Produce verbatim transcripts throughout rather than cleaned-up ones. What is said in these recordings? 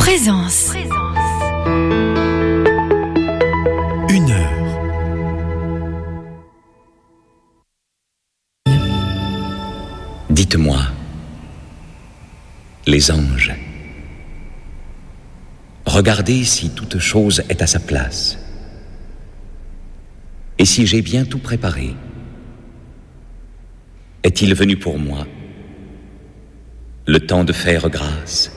Présence. Une heure. Dites-moi, les anges, regardez si toute chose est à sa place, et si j'ai bien tout préparé. Est-il venu pour moi le temps de faire grâce?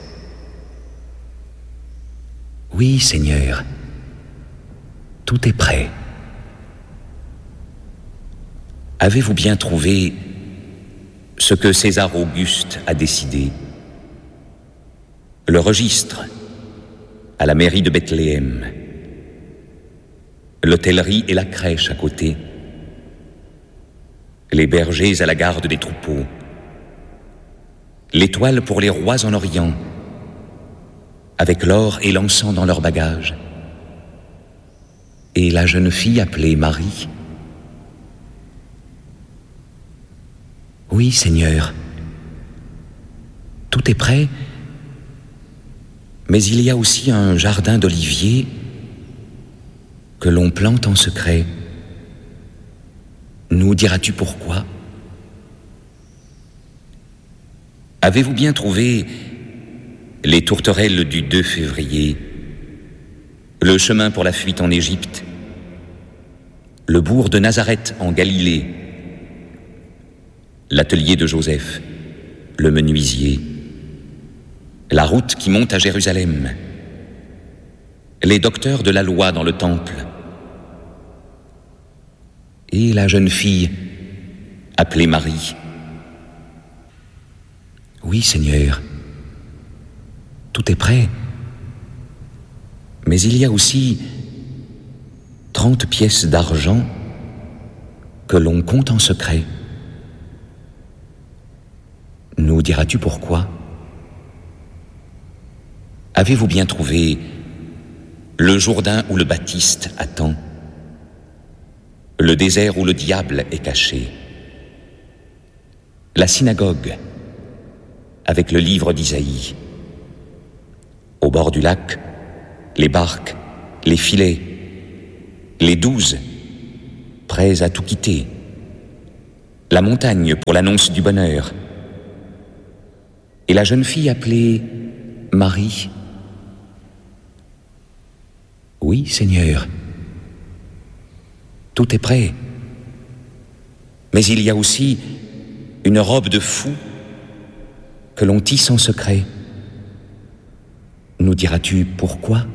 Oui, Seigneur, tout est prêt. Avez-vous bien trouvé ce que César Auguste a décidé? Le registre à la mairie de Bethléem, l'hôtellerie et la crèche à côté, les bergers à la garde des troupeaux, l'étoile pour les rois en Orient, avec l'or et l'encens dans leurs bagages, et la jeune fille appelée Marie. Oui, Seigneur, tout est prêt, mais il y a aussi un jardin d'oliviers que l'on plante en secret. Nous diras-tu pourquoi? Avez-vous bien trouvé les tourterelles du deux février, le chemin pour la fuite en Égypte, le bourg de Nazareth en Galilée, l'atelier de Joseph, le menuisier, la route qui monte à Jérusalem, les docteurs de la loi dans le temple, et la jeune fille appelée Marie? Oui, Seigneur, tout est prêt, mais il y a aussi trente pièces d'argent que l'on compte en secret. Nous diras-tu pourquoi? Avez-vous bien trouvé le Jourdain où le Baptiste attend, le désert où le diable est caché, la synagogue avec le livre d'Isaïe, au bord du lac, les barques, les filets, les douze, prêts à tout quitter, la montagne pour l'annonce du bonheur, et la jeune fille appelée Marie. Oui, Seigneur, tout est prêt, mais il y a aussi une robe de fou que l'on tisse en secret. Nous diras-tu pourquoi?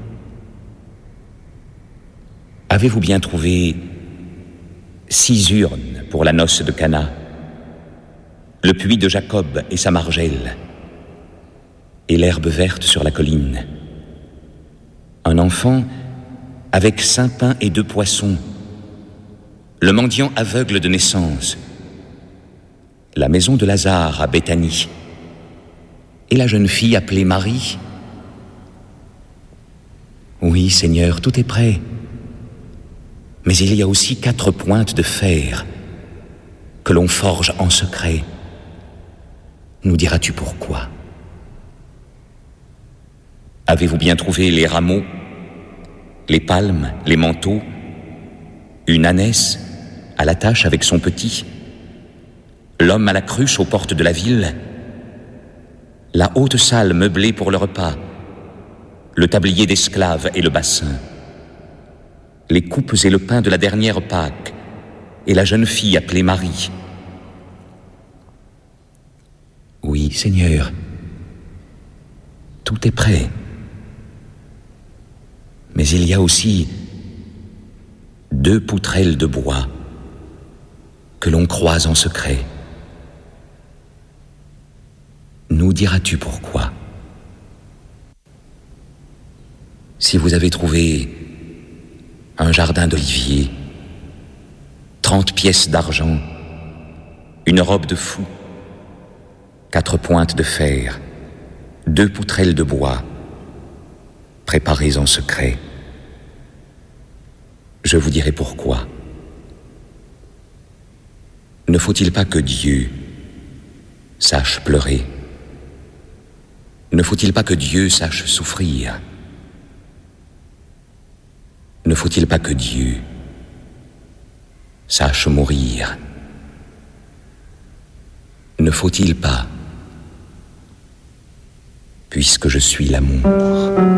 Avez-vous bien trouvé six urnes pour la noce de Cana, le puits de Jacob et sa margelle, et l'herbe verte sur la colline, un enfant avec cinq pains et deux poissons, le mendiant aveugle de naissance, la maison de Lazare à Béthanie, et la jeune fille appelée Marie? Oui, Seigneur, tout est prêt, mais il y a aussi quatre pointes de fer que l'on forge en secret. Nous diras-tu pourquoi? Avez-vous bien trouvé les rameaux, les palmes, les manteaux, une ânesse à la tâche avec son petit, l'homme à la cruche aux portes de la ville, la haute salle meublée pour le repas, le tablier d'esclaves et le bassin, les coupes et le pain de la dernière Pâque, et la jeune fille appelée Marie? Oui, Seigneur, tout est prêt, mais il y a aussi deux poutrelles de bois que l'on croise en secret. Nous diras-tu pourquoi? Si vous avez trouvé un jardin d'oliviers, trente pièces d'argent, une robe de fou, quatre pointes de fer, deux poutrelles de bois, préparées en secret, je vous dirai pourquoi. Ne faut-il pas que Dieu sache pleurer? Ne faut-il pas que Dieu sache souffrir? Ne faut-il pas que Dieu sache mourir? Ne faut-il pas, puisque je suis l'amour,